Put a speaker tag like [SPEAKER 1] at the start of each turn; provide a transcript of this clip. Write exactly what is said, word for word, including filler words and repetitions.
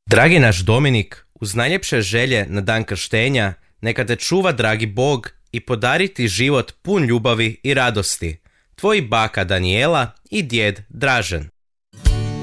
[SPEAKER 1] Dragi naš Dominik, uz najljepše želje na dan krštenja, neka te čuva dragi Bog i podari ti život pun ljubavi i radosti. Tvoji baka Danijela i djed Dražen.